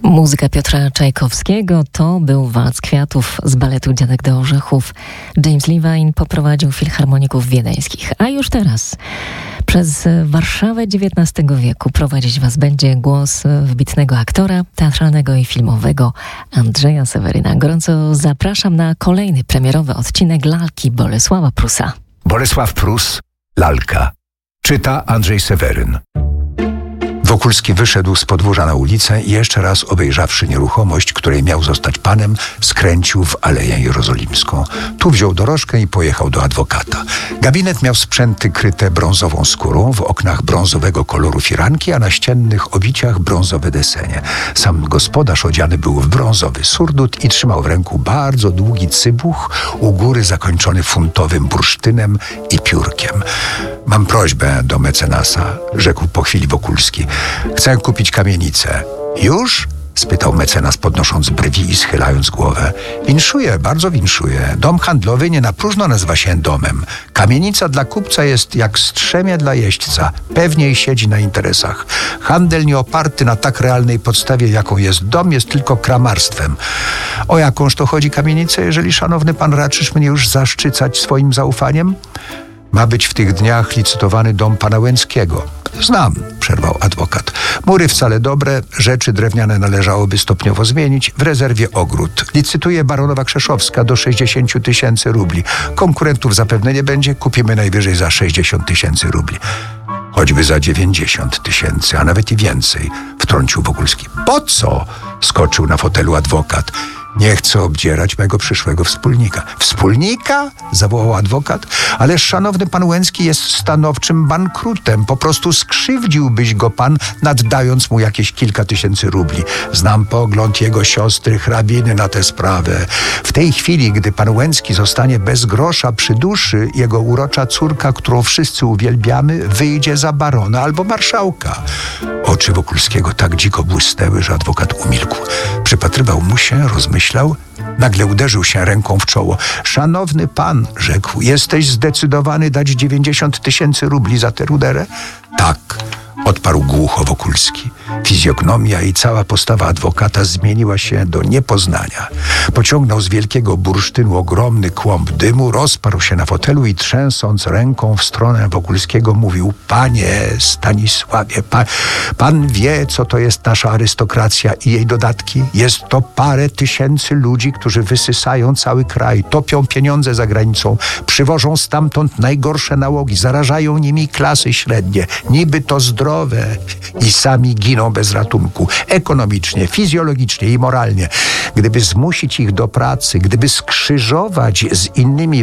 Muzyka Piotra Czajkowskiego to był walc kwiatów z baletu Dziadek do Orzechów. James Levine poprowadził filharmoników wiedeńskich. A już teraz przez Warszawę XIX wieku prowadzić was będzie głos wybitnego aktora teatralnego i filmowego Andrzeja Seweryna. Gorąco zapraszam na kolejny premierowy odcinek Lalki Bolesława Prusa. Bolesław Prus, Lalka. Czyta Andrzej Seweryn. Wokulski wyszedł z podwórza na ulicę i jeszcze raz obejrzawszy nieruchomość, której miał zostać panem, skręcił w Aleję Jerozolimską. Tu wziął dorożkę i pojechał do adwokata. Gabinet miał sprzęty kryte brązową skórą, w oknach brązowego koloru firanki, a na ściennych obiciach brązowe desenie. Sam gospodarz odziany był w brązowy surdut i trzymał w ręku bardzo długi cybuch, u góry zakończony funtowym bursztynem i piórkiem. Mam prośbę do mecenasa, rzekł po chwili Wokulski. Chcę kupić kamienicę. Już? Spytał mecenas, podnosząc brwi i schylając głowę. Winszuję, bardzo winszuję. Dom handlowy nie na próżno nazywa się domem. Kamienica dla kupca jest jak strzemie dla jeźdźca. Pewniej siedzi na interesach. Handel nie oparty na tak realnej podstawie, jaką jest dom, jest tylko kramarstwem. O jakąż to chodzi kamienicę, jeżeli szanowny pan raczysz mnie już zaszczycać swoim zaufaniem? Ma być w tych dniach licytowany dom pana Łęckiego. Znam, przerwał adwokat. Mury wcale dobre, rzeczy drewniane należałoby stopniowo zmienić. W rezerwie ogród. Licytuje baronowa Krzeszowska do 60 000 rubli. Konkurentów zapewne nie będzie, kupimy najwyżej za 60 000 rubli. Choćby za 90 000, a nawet i więcej, wtrącił Wokulski. Po co? Skoczył na fotelu adwokat. Nie chcę obdzierać mego przyszłego wspólnika. Wspólnika? Zawołał adwokat. Ależ szanowny pan Łęcki jest stanowczym bankrutem. Po prostu skrzywdziłbyś go pan, naddając mu jakieś kilka tysięcy rubli. Znam pogląd jego siostry hrabiny na tę sprawę. W tej chwili, gdy pan Łęcki zostanie bez grosza przy duszy, jego urocza córka, którą wszyscy uwielbiamy, wyjdzie za barona albo marszałka. Oczy Wokulskiego tak dziko błysnęły, że adwokat umilkł. Przypatrywał mu się, rozmyślał. Nagle uderzył się ręką w czoło. Szanowny pan, rzekł, jesteś zdecydowany dać 90 000 rubli za tę ruderę? Tak, odparł głucho Wokulski. Fizjognomia i cała postawa adwokata zmieniła się do niepoznania. Pociągnął z wielkiego bursztynu ogromny kłąb dymu, rozparł się na fotelu i trzęsąc ręką w stronę Wokulskiego mówił: Panie Stanisławie, pan wie, co to jest nasza arystokracja i jej dodatki? Jest to parę tysięcy ludzi, którzy wysysają cały kraj, topią pieniądze za granicą, przywożą stamtąd najgorsze nałogi, zarażają nimi klasy średnie. Niby to zdrowe i sami giną bez ratunku, ekonomicznie, fizjologicznie i moralnie. Gdyby zmusić ich do pracy, gdyby skrzyżować z innymi